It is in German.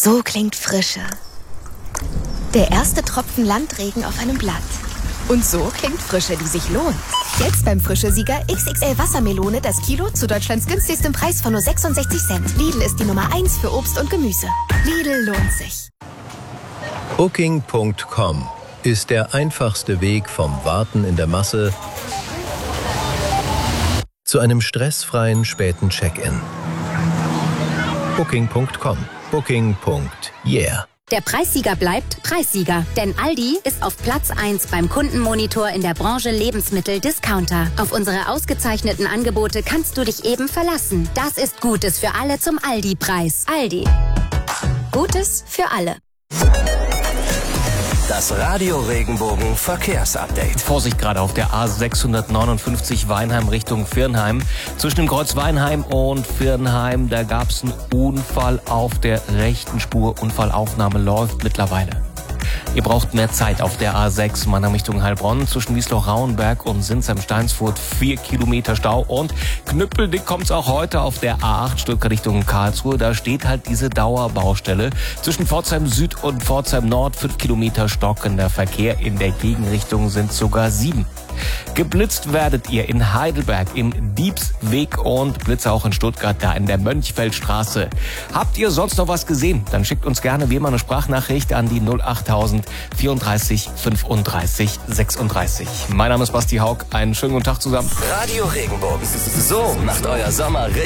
So klingt Frische. Der erste Tropfen Landregen auf einem Blatt. Und so klingt Frische, die sich lohnt. Jetzt beim Frische-Sieger XXL Wassermelone das Kilo zu Deutschlands günstigstem Preis von nur 66 Cent. Lidl ist die Nummer 1 für Obst und Gemüse. Lidl lohnt sich. Booking.com ist der einfachste Weg vom Warten in der Masse zu einem stressfreien späten Check-in. Booking.com. Booking.yeah. Der Preissieger bleibt Preissieger, denn Aldi ist auf Platz 1 beim Kundenmonitor in der Branche Lebensmittel-Discounter. Auf unsere ausgezeichneten Angebote kannst du dich eben verlassen. Das ist Gutes für alle zum Aldi-Preis. Aldi. Gutes für alle. Das Radio Regenbogen Verkehrsupdate. Vorsicht gerade auf der A659 Weinheim Richtung Viernheim. Zwischen dem Kreuz Weinheim und Viernheim, da gab es einen Unfall auf der rechten Spur. Unfallaufnahme läuft mittlerweile. Ihr braucht mehr Zeit auf der A6 Mannheim Richtung Heilbronn. Zwischen Wiesloch-Rauenberg und Sinsheim-Steinsfurt 4 Kilometer Stau. Und knüppeldick kommt's auch heute auf der A8 Stuttgart Richtung Karlsruhe. Da steht halt diese Dauerbaustelle. Zwischen Pforzheim Süd und Pforzheim Nord 5 Kilometer stockender Verkehr. In der Gegenrichtung sind sogar 7. Geblitzt werdet ihr in Heidelberg im Diebsweg und Blitze auch in Stuttgart, da in der Mönchfeldstraße. Habt ihr sonst noch was gesehen? Dann schickt uns gerne wie immer eine Sprachnachricht an die 08000 34 35 36. Mein Name ist Basti Haug. Einen schönen guten Tag zusammen. Radio Regenbogen. So macht euer Sommer